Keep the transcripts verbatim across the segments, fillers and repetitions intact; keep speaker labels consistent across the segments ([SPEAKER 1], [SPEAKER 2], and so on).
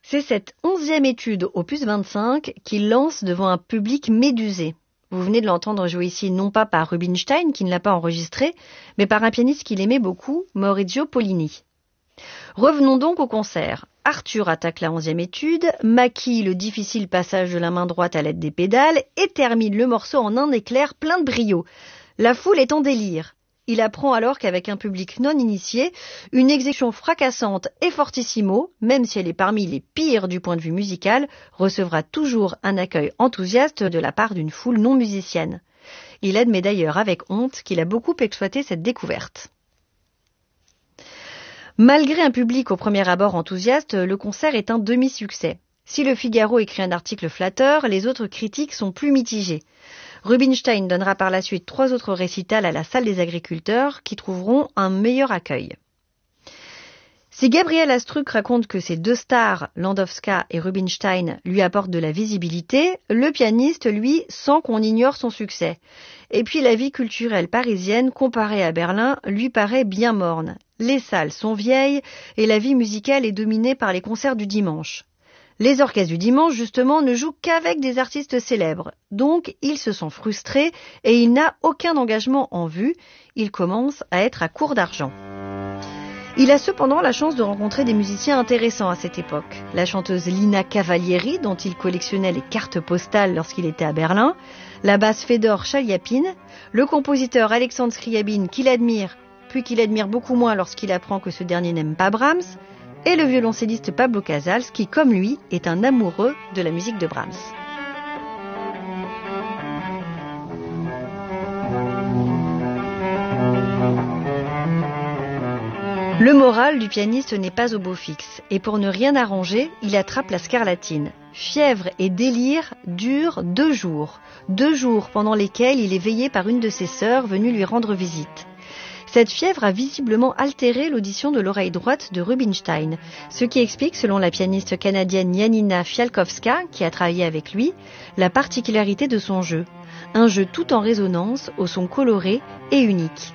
[SPEAKER 1] C'est cette onzième étude, opus vingt-cinq, qu'il lance devant un public médusé. Vous venez de l'entendre jouer ici non pas par Rubinstein, qui ne l'a pas enregistré, mais par un pianiste qu'il aimait beaucoup, Maurizio Pollini. Revenons donc au concert. Arthur attaque la onzième étude, maquille le difficile passage de la main droite à l'aide des pédales et termine le morceau en un éclair plein de brio. La foule est en délire. Il apprend alors qu'avec un public non initié, une exécution fracassante et fortissimo, même si elle est parmi les pires du point de vue musical, recevra toujours un accueil enthousiaste de la part d'une foule non musicienne. Il admet d'ailleurs avec honte qu'il a beaucoup exploité cette découverte. Malgré un public au premier abord enthousiaste, le concert est un demi-succès. Si le Figaro écrit un article flatteur, les autres critiques sont plus mitigées. Rubinstein donnera par la suite trois autres récitals à la salle des agriculteurs qui trouveront un meilleur accueil. Si Gabriel Astruc raconte que ces deux stars, Landowska et Rubinstein, lui apportent de la visibilité, le pianiste, lui, sent qu'on ignore son succès. Et puis la vie culturelle parisienne, comparée à Berlin, lui paraît bien morne. Les salles sont vieilles et la vie musicale est dominée par les concerts du dimanche. Les orchestres du dimanche, justement, ne jouent qu'avec des artistes célèbres. Donc, il se sent frustré et il n'a aucun engagement en vue. Il commence à être à court d'argent. Il a cependant la chance de rencontrer des musiciens intéressants à cette époque. La chanteuse Lina Cavalieri, dont il collectionnait les cartes postales lorsqu'il était à Berlin, la basse Fedor Chaliapin, le compositeur Alexandre Scriabine qu'il admire, puis qu'il admire beaucoup moins lorsqu'il apprend que ce dernier n'aime pas Brahms, et le violoncelliste Pablo Casals, qui, comme lui, est un amoureux de la musique de Brahms. Le moral du pianiste n'est pas au beau fixe, et pour ne rien arranger, il attrape la scarlatine. Fièvre et délire durent deux jours, deux jours pendant lesquels il est veillé par une de ses sœurs venue lui rendre visite. Cette fièvre a visiblement altéré l'audition de l'oreille droite de Rubinstein, ce qui explique, selon la pianiste canadienne Janina Fialkowska, qui a travaillé avec lui, la particularité de son jeu. Un jeu tout en résonance, au son coloré et unique.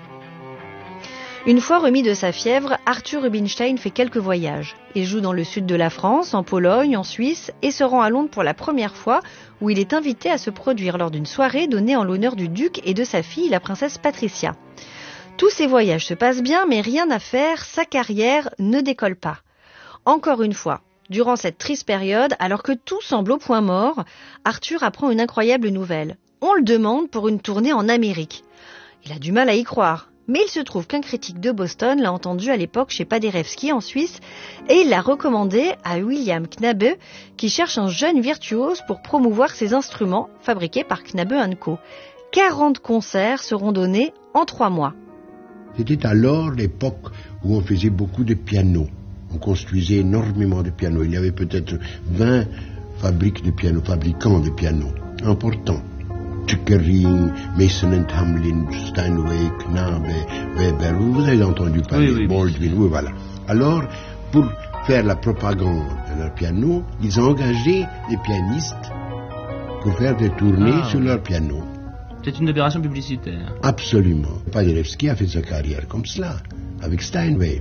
[SPEAKER 1] Une fois remis de sa fièvre, Arthur Rubinstein fait quelques voyages. Il joue dans le sud de la France, en Pologne, en Suisse et se rend à Londres pour la première fois où il est invité à se produire lors d'une soirée donnée en l'honneur du duc et de sa fille, la princesse Patricia. Tous ces voyages se passent bien, mais rien à faire, sa carrière ne décolle pas. Encore une fois, durant cette triste période, alors que tout semble au point mort, Arthur apprend une incroyable nouvelle. On le demande pour une tournée en Amérique. Il a du mal à y croire, mais il se trouve qu'un critique de Boston l'a entendu à l'époque chez Paderewski en Suisse et il l'a recommandé à William Knabe, qui cherche un jeune virtuose pour promouvoir ses instruments fabriqués par Knabe and Co. quarante concerts seront donnés en trois mois.
[SPEAKER 2] C'était alors l'époque où on faisait beaucoup de pianos. On construisait énormément de pianos. Il y avait peut-être vingt fabriques de pianos, fabricants de pianos, importants. Chickering, Mason and Hamlin, Steinway, Knabe, Weber, vous avez entendu parler, oui, oui, Baldwin, oui, voilà. Alors, pour faire la propagande de leur piano, ils ont engagé des pianistes pour faire des tournées ah. sur leur piano.
[SPEAKER 3] C'est une opération publicitaire.
[SPEAKER 2] Absolument. Paderewski a fait sa carrière comme cela, avec Steinway.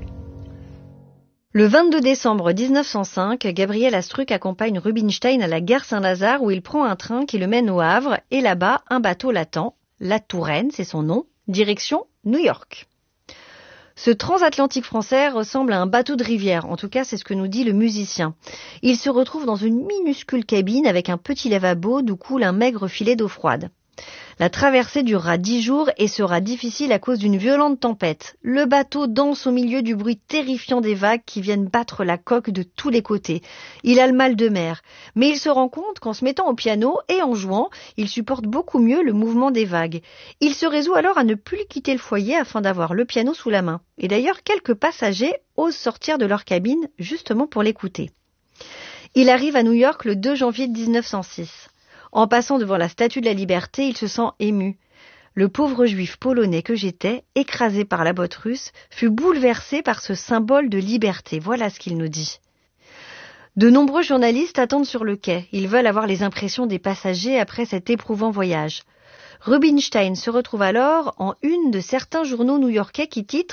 [SPEAKER 1] Le vingt-deux décembre dix-neuf cent cinq, Gabriel Astruc accompagne Rubinstein à la gare Saint-Lazare où il prend un train qui le mène au Havre et là-bas, un bateau l'attend, la Touraine, c'est son nom, direction New York. Ce transatlantique français ressemble à un bateau de rivière, en tout cas c'est ce que nous dit le musicien. Il se retrouve dans une minuscule cabine avec un petit lavabo d'où coule un maigre filet d'eau froide. La traversée durera dix jours et sera difficile à cause d'une violente tempête. Le bateau danse au milieu du bruit terrifiant des vagues qui viennent battre la coque de tous les côtés. Il a le mal de mer, mais il se rend compte qu'en se mettant au piano et en jouant, il supporte beaucoup mieux le mouvement des vagues. Il se résout alors à ne plus quitter le foyer afin d'avoir le piano sous la main. Et d'ailleurs, quelques passagers osent sortir de leur cabine justement pour l'écouter. Il arrive à New York le deux janvier dix-neuf cent six. En passant devant la Statue de la Liberté, il se sent ému. Le pauvre juif polonais que j'étais, écrasé par la botte russe, fut bouleversé par ce symbole de liberté. Voilà ce qu'il nous dit. De nombreux journalistes attendent sur le quai. Ils veulent avoir les impressions des passagers après cet éprouvant voyage. Rubinstein se retrouve alors en une de certains journaux new-yorkais qui titrent «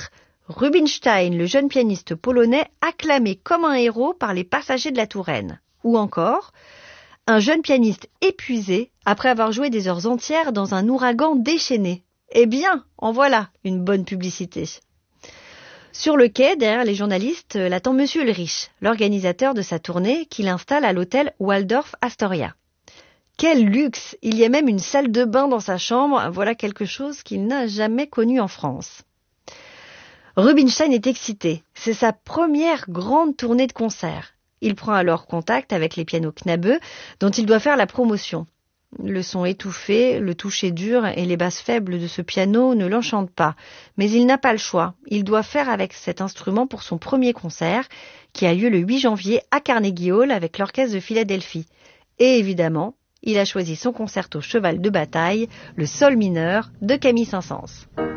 [SPEAKER 1] Rubinstein, le jeune pianiste polonais, acclamé comme un héros par les passagers de la Touraine. Ou encore, un jeune pianiste épuisé après avoir joué des heures entières dans un ouragan déchaîné. Eh bien, en voilà une bonne publicité. Sur le quai, derrière les journalistes, l'attend Monsieur Ulrich, l'organisateur de sa tournée, qui l'installe à l'hôtel Waldorf Astoria. Quel luxe! Il y a même une salle de bain dans sa chambre, voilà quelque chose qu'il n'a jamais connu en France. Rubinstein est excité, c'est sa première grande tournée de concert. Il prend alors contact avec les pianos Knabe, dont il doit faire la promotion. Le son étouffé, le toucher dur et les basses faibles de ce piano ne l'enchantent pas. Mais il n'a pas le choix. Il doit faire avec cet instrument pour son premier concert, qui a lieu le huit janvier à Carnegie Hall avec l'orchestre de Philadelphie. Et évidemment, il a choisi son concerto cheval de bataille, le Sol mineur de Camille Saint-Saëns.